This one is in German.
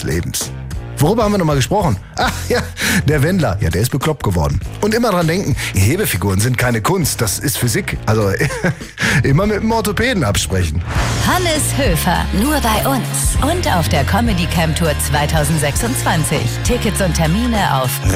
des Lebens. Worüber haben wir nochmal gesprochen? Ach ja, der Wendler. Ja, der ist bekloppt geworden. Und immer dran denken, Hebefiguren sind keine Kunst, das ist Physik. Also immer mit dem Orthopäden absprechen. Hannes Höfer, nur bei uns. Und auf der Comedy Camp Tour 2026. Tickets und Termine auf